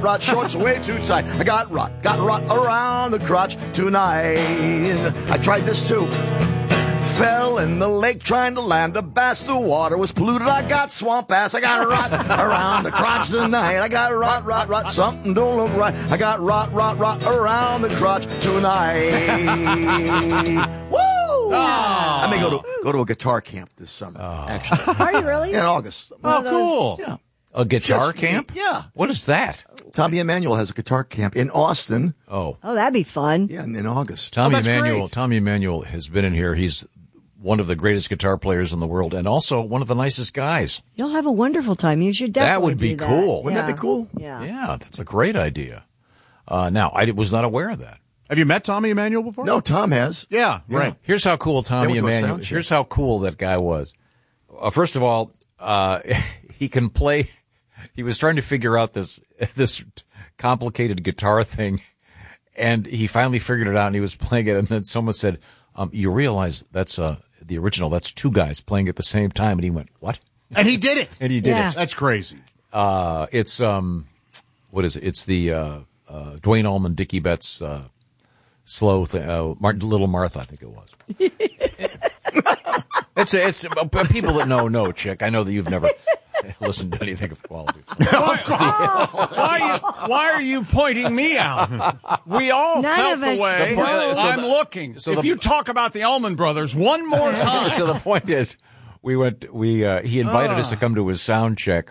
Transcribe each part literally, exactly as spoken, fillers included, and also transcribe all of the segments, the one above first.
rot, shorts way too tight. I got rot, got rot around the crotch tonight. I tried this too. Fell in the lake trying to land a bass. The water was polluted. I got swamp ass. I got rot around the crotch tonight. I got rot, rot, rot. Something don't look right. I got rot, rot, rot around the crotch tonight. Woo! Oh. I may go to go to a guitar camp this summer. Oh. Actually, are you really? Yeah, in August. Oh, cool. Yeah. A guitar Just, camp? Yeah. What is that? Tommy Emmanuel has a guitar camp in Austin. Oh. Oh, that'd be fun. Yeah, in, in August. Tommy oh, Emmanuel. Great. Tommy Emmanuel has been in here. He's one of the greatest guitar players in the world, and also one of the nicest guys. You'll have a wonderful time. You should definitely That would be do that. cool. Wouldn't yeah. that be cool? Yeah. Yeah, that's a great idea. Uh, now, I was not aware of that. Have you met Tommy Emmanuel before? No, Tom has. Yeah, Yeah. right. Here's how cool Tommy They went to a Emmanuel. sound check. Here's how cool that guy was. Uh, first of all, uh, he can play. He was trying to figure out this this complicated guitar thing, and he finally figured it out. And he was playing it, and then someone said, um, "You realize that's uh, the original? That's two guys playing at the same time." And he went, "What?" And he did it. And he did Yeah. it. That's crazy. Uh, it's um, what is it? It's the uh, uh, Dwayne Allman, Dickie Betts. Uh, Slow, th- uh, Martin, Little Martha, I think it was. it's it's uh, people that know know, Chick. I know that you've never listened to anything of quality. Why, why, are you, why are you pointing me out? We all None felt of the us way. know. So I'm the- looking. so if the- you talk about the Allman Brothers one more time, So the point is, we went. We uh, he invited us to come to his sound check,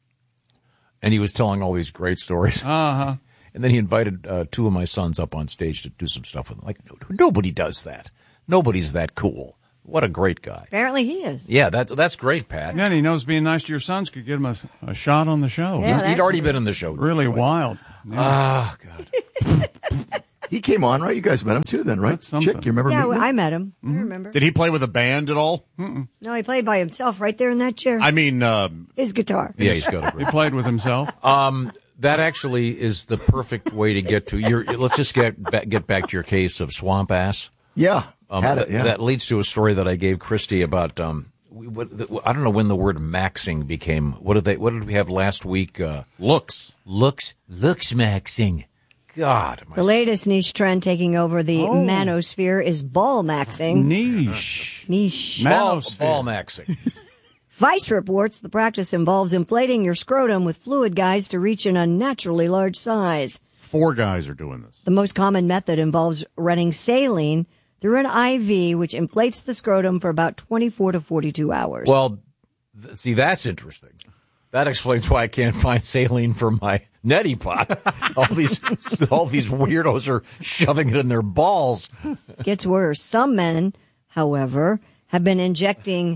and he was telling all these great stories. uh huh. And then he invited uh, two of my sons up on stage to do some stuff with him. Like, no, nobody does that. Nobody's that cool. What a great guy. Apparently he is. Yeah, that's that's great, Pat. Yeah, and he knows being nice to your sons could get him a, a shot on the show. Yeah, He's- that's He'd already been in the show. Really wild. Yeah. Ah, God. He came on, right? You guys met him too, then, right? That's something. Chick, you remember Yeah, meeting well, him? I met him. I remember. Did he play with a band at all? No, he played by himself right there in that chair. I mean, um, His guitar. Yeah, he's got a He great. played with himself. Um, that actually is the perfect way to get to your. Let's just get back, get back to your case of swamp ass. Yeah, Um, had it. that, Yeah. that leads to a story that I gave Christy about. Um, we, what, the, I don't know when the word maxing became. What did they? What did we have last week? Uh, looks. looks, looks maxing. God, my The latest niche trend taking over the Oh. manosphere is ball maxing. Niche. Niche. ball, Manosphere. ball maxing. Vice reports the practice involves inflating your scrotum with fluid guides to reach an unnaturally large size. Four guys are doing this. The most common method involves running saline through an I V, which inflates the scrotum for about twenty-four to forty-two hours. Well, th- see, that's interesting. That explains why I can't find saline for my neti pot. all these, all these weirdos are shoving it in their balls. Gets worse. Some men, however, have been injecting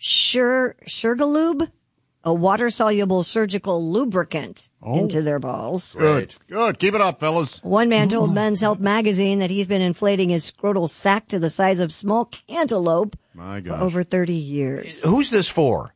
Shur- Shurgalube, a water-soluble surgical lubricant, into their balls. Good. Good. Keep it up, fellas. One man told Men's Health magazine that he's been inflating his scrotal sac to the size of small cantaloupe My for gosh. over thirty years. Who's this for?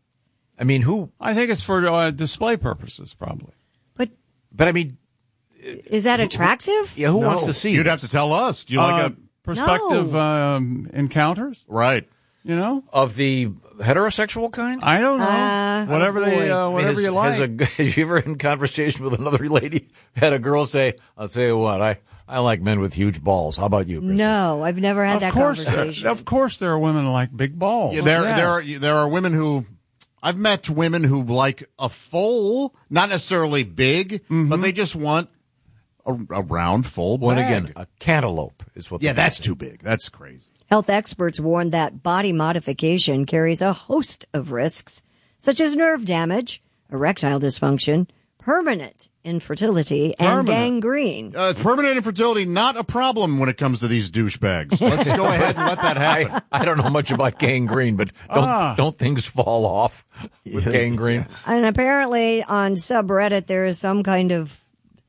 I mean, who? I think it's for uh, display purposes, probably. But But I mean, is that attractive? yeah, who No. wants to see? You'd this? have to tell us. Do you like Uh, a prospective No. um, encounters, right? you know? Of the heterosexual kind? I don't know. Uh, whatever oh, they, boy. uh, whatever has, you like. Has, a, have you ever in conversation with another lady had a girl say, "I'll tell you what, I I like men with huge balls. How about you, Kristen?" No, I've never had of that course, conversation. of course, there are women who like big balls. Yeah, there, Yes. there, are, there are women who I've met women who like a full, not necessarily big, but they just want a, a round, full bag. When again, a cantaloupe is what. yeah, they- that's too big. That's crazy. Health experts warn that body modification carries a host of risks, such as nerve damage, erectile dysfunction, permanent infertility, and Permanent. gangrene. Uh, permanent infertility, not a problem when it comes to these douchebags. Let's go ahead and let that happen. I, I don't know much about gangrene, but don't Ah. don't things fall off with gangrene? And apparently on subreddit, there is some kind of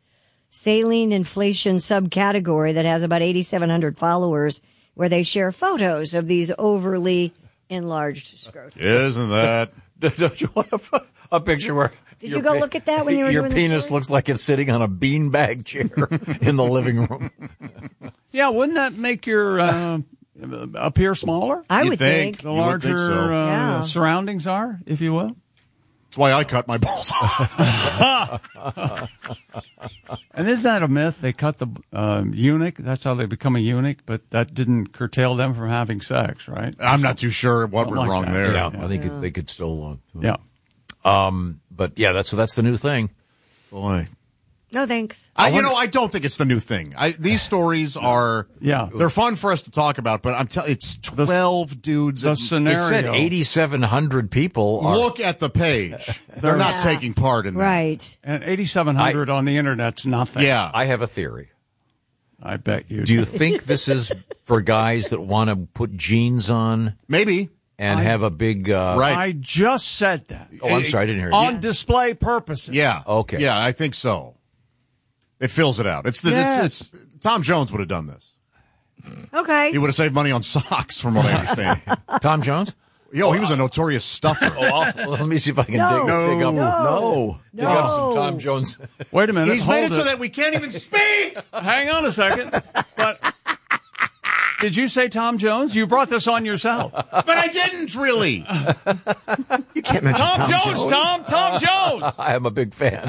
saline inflation subcategory that has about eighty-seven hundred followers where they share photos of these overly enlarged scrota. Isn't that? Don't you want a, a picture where? Did your you go pe- look at that when you were your doing the penis story? looks like it's sitting on a beanbag chair in the living room. Yeah, wouldn't that make your uh, appear smaller? I You would think? think. The You would larger think so. uh, Yeah. surroundings are, if you will. That's why I cut my balls off. And isn't that a myth? They cut the um, eunuch. That's how they become a eunuch, but that didn't curtail them from having sex, right? I'm not too sure what Something went like wrong that. there. Yeah, I think it, they could still. Uh, Yeah. Um, but yeah, that's that's the new thing. Boy. No thanks. I, you know, I don't think it's the new thing. I, these stories are, Yeah. they're fun for us to talk about, but I'm telling it's twelve dudes. The that- scenario. It said eighty-seven hundred people are. Look at the page. They're not Yeah. taking part in that. Right. And eighty-seven hundred on the internet's nothing. Yeah. I have a theory. I bet you. Do you think this is for guys that want to put jeans on Maybe. and have a big? Uh, Right. I just said that. Oh, I'm sorry, I didn't hear you. On display purposes. Yeah. Okay. Yeah, I think so. It fills it out. It's the, Yes. it's, it's, Tom Jones would have done this. Okay. He would have saved money on socks, from what I understand. Tom Jones? Yo, he was a notorious stuffer. Oh, I'll, let me see if I can No. dig, dig up. No. No, dig up some Tom Jones. Wait a minute. He's hold made it, so that we can't even speak. Hang on a second. But did you say Tom Jones? You brought this on yourself. But I didn't really. You can't mention Tom, Tom, Jones, Tom, Tom Jones. I am a big fan.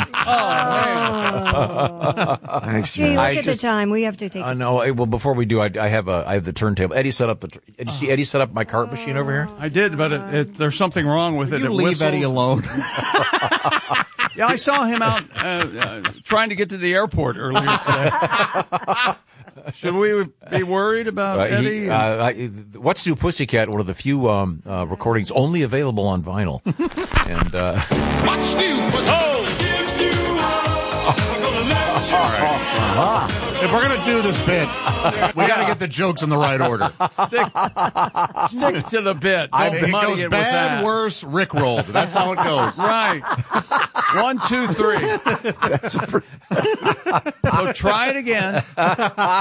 Thanks, Gee, man. look I at just- the time. We have to take. I know. Uh, Well, before we do, I, I have a I have the turntable. Eddie set up the. Did you see Eddie set up my cart machine over here? I did, but it, it, there's something wrong with it. You It leave whistles. Eddie alone. Yeah, I saw him out uh, uh, trying to get to the airport earlier today. Should we be worried about Uh, Eddie? he, uh, I, What's New Pussycat? One of the few um, uh, recordings only available on vinyl. And uh, What's new? What's oh. All right. If we're going to do this bit, we got to get the jokes in the right order. stick, stick to the bit. Don't It muddy goes it with bad, that. worse, Rickrolled. That's how it goes. Right. One, two, three. So try it again.